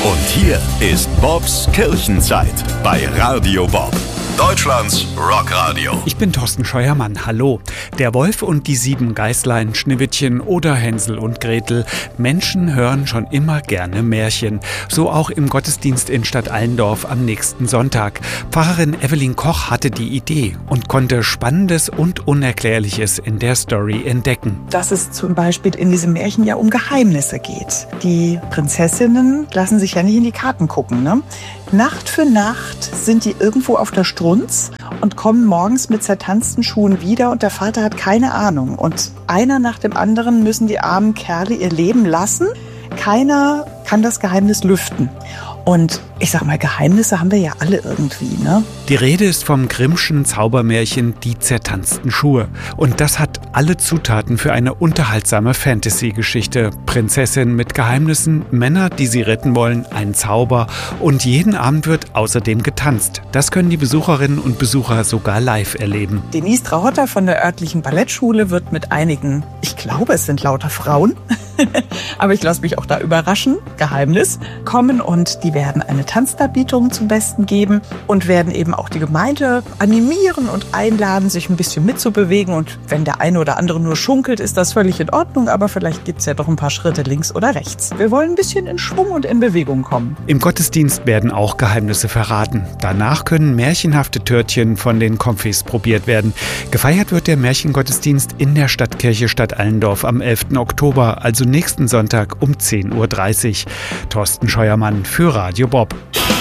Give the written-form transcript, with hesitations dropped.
Und hier ist Bobs Kirchenzeit bei Radio Bob, Deutschlands Rockradio. Ich bin Thorsten Scheuermann, hallo. Der Wolf und die 7 Geißlein, Schneewittchen oder Hänsel und Gretel. Menschen hören schon immer gerne Märchen. So auch im Gottesdienst in Stadt Allendorf am nächsten Sonntag. Pfarrerin Evelyn Koch hatte die Idee und konnte Spannendes und Unerklärliches in der Story entdecken. Dass es zum Beispiel in diesem Märchen ja um Geheimnisse geht. Die Prinzessinnen lassen sich ja nicht in die Karten gucken, ne? Nacht für Nacht sind die irgendwo auf der Strunz und kommen morgens mit zertanzten Schuhen wieder und der Vater hat keine Ahnung. Und einer nach dem anderen müssen die armen Kerle ihr Leben lassen. Keiner kann das Geheimnis lüften. Und ich sag mal, Geheimnisse haben wir ja alle irgendwie, ne? Die Rede ist vom Grimmschen Zaubermärchen Die zertanzten Schuhe. Und das hat alle Zutaten für eine unterhaltsame Fantasy-Geschichte. Prinzessin mit Geheimnissen, Männer, die sie retten wollen, ein Zauber. Und jeden Abend wird außerdem getanzt. Das können die Besucherinnen und Besucher sogar live erleben. Denise Trahotta von der örtlichen Ballettschule wird mit einigen, ich glaube es sind lauter Frauen, aber ich lasse mich auch da überraschen, Geheimnis, kommen und die werden eine Tanzdarbietung zum Besten geben und werden eben auch die Gemeinde animieren und einladen, sich ein bisschen mitzubewegen. Und wenn der eine oder andere nur schunkelt, ist das völlig in Ordnung, aber vielleicht gibt es ja doch ein paar Schritte links oder rechts. Wir wollen ein bisschen in Schwung und in Bewegung kommen. Im Gottesdienst werden auch Geheimnisse verraten. Danach können märchenhafte Törtchen von den Konfis probiert werden. Gefeiert wird der Märchengottesdienst in der Stadtkirche Stadt Allendorf am 11. Oktober, also nächsten Sonntag um 10:30 Uhr. Thorsten Scheuermann für Radio Bob.